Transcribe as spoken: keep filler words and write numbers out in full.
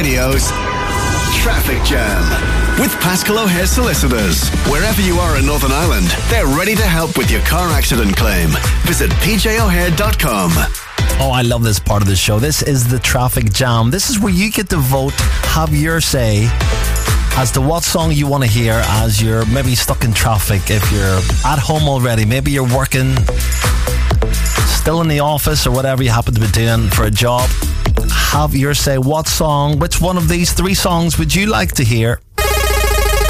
Radio's Traffic Jam with Paschal O'Hare Solicitors. Wherever you are in Northern Ireland, they're ready to help with your car accident claim. Visit p j o'hare dot com. Oh, I love this part of the show. This is the Traffic Jam. This is where you get to vote, have your say as to what song you want to hear as you're maybe stuck in traffic. If you're at home already, maybe you're working, still in the office or whatever you happen to be doing for a job, have your say. What song, which one of these three songs would you like to hear